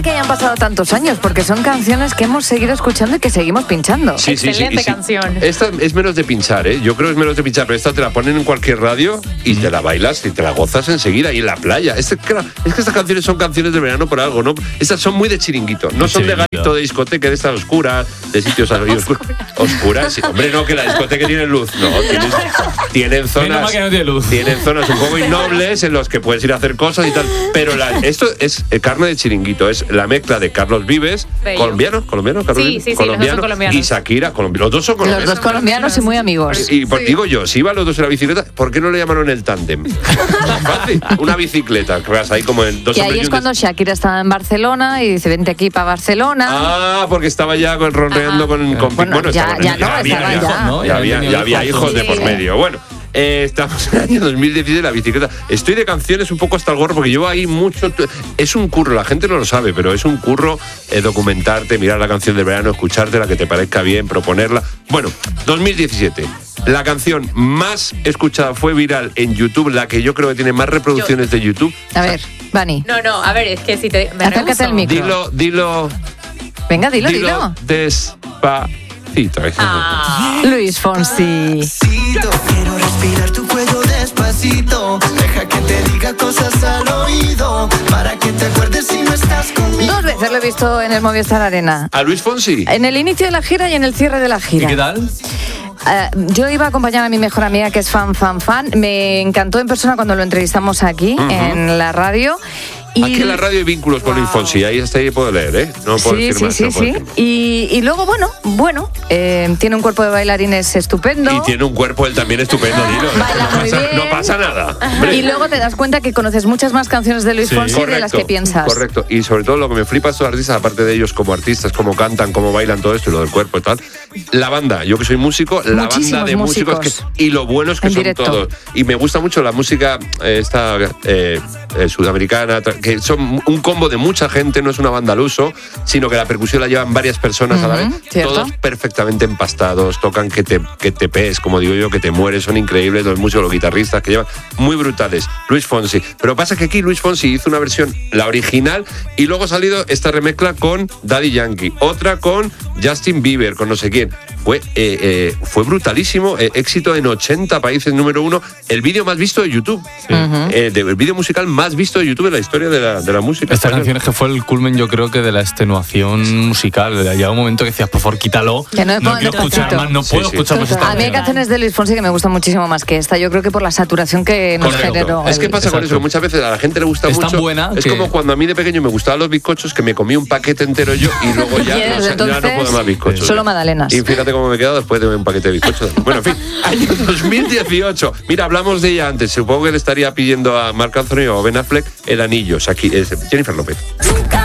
sorprende que hayan pasado tantos años, porque son canciones que hemos seguido escuchando y que seguimos pinchando. Sí, Excelente canción. Esta es menos de pinchar, ¿eh? Yo creo que es menos de pinchar, pero esta te la ponen en cualquier radio y te la bailas y te la gozas enseguida y en la playa. Es que estas canciones son canciones de verano por algo, ¿no? Estas son muy de chiringuito, no son de garito, de discoteca, de estas oscuras, de sitios oscuras. Sí. Hombre, no, que la discoteca tiene luz. No, tienen zonas. Tienen zonas un poco innobles en los que puedes ir a hacer cosas y tal. Pero esto es carne de chiringuito, es la mezcla de Carlos Vives, colombiano, Carlos Vives, sí, colombianos. y Shakira, los dos son colombianos. Los dos colombianos y muy amigos. Y digo yo, si iban los dos en la bicicleta, ¿por qué no le llamaron el tándem? Fácil, una bicicleta, que vas ahí como en dos. Y ahí es cuando Shakira estaba en Barcelona y dice, vente aquí para Barcelona. Ah, porque estaba ya ronreando con bueno, ya había hijos de por medio. Bueno, estamos en el año 2016, la bicicleta. Estoy de canciones un poco hasta el gorro porque llevo ahí mucho. Es un curro, la gente no lo sabe, pero es un curro documentarte, mirar la canción del verano, escuchártela, que te parezca bien, proponerla. Bueno, 2017. La canción más escuchada fue viral en YouTube, la que yo creo que tiene más reproducciones de YouTube. A ver, Vani. No, a ver, es que si te... Acércate al micro. Dilo. Venga, dilo. Despacito. Luis Fonsi. Quiero respirar tu cuello despacito. Deja que te diga cosas al oído para que te acuerdes si no estás conmigo. 2 veces lo he visto en el Movistar Arena. ¿A Luis Fonsi? En el inicio de la gira y en el cierre de la gira. ¿Y qué tal? Yo iba a acompañar a mi mejor amiga que es fan. Me encantó en persona cuando lo entrevistamos aquí en la radio. Aquí en la radio hay vínculos con Luis Fonsi, ahí puedo leer, ¿eh? No puedo decir más. Sí. Y luego, bueno, tiene un cuerpo de bailarines estupendo. Y tiene un cuerpo él también estupendo, dilo. No pasa nada. Hombre. Y luego te das cuenta que conoces muchas más canciones de Luis Fonsi de las que piensas. Correcto, y sobre todo lo que me flipa a estos artistas, aparte de ellos como artistas, cómo cantan, cómo bailan, todo esto y lo del cuerpo y tal, la banda, yo que soy músico, la banda de músicos y lo buenos que son todos. Y me gusta mucho la música esta sudamericana, que son un combo de mucha gente, no es una banda al uso, sino que la percusión la llevan varias personas a la vez, ¿cierto? Todos perfectamente empastados, tocan que te pees, como digo yo, que te mueres, son increíbles los músicos, los guitarristas que llevan, muy brutales. Luis Fonsi, pero pasa que aquí Luis Fonsi hizo una versión, la original, y luego ha salido esta remezcla con Daddy Yankee, otra con Justin Bieber, con no sé quién. Fue brutalísimo, éxito en 80 países, número 1, el vídeo más visto de YouTube, el vídeo musical más visto de YouTube en la historia de la música. Esta canción es que fue el culmen, yo creo, que de la extenuación musical. Llega un momento que decías, por favor, quítalo. Que no quiero escuchar más, no puedo escuchar más esta canción. A mí hay canciones de Luis Fonsi que me gustan muchuísimo más que esta. Yo creo que por la saturación que nos generó. Es que pasa con eso, que muchas veces a la gente le gusta mucho. Tan buena es como cuando a mí de pequeño me gustaban los bizcochos, que me comí un paquete entero yo y luego ya no puedo más bizcochos. Solo magdalenas. Y fíjate cómo me he quedado después de un paquete de bizcochos. Bueno, en fin, año 2018. Mira, hablamos de ella antes. Supongo que le estaría pidiendo a Marc Anthony o Ben Affleck el anillo. Aquí es Jennifer López.